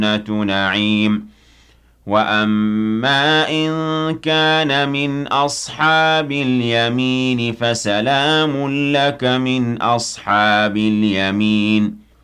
نعيم وأما إن كان من أصحاب اليمين فسلام لك من أصحاب اليمين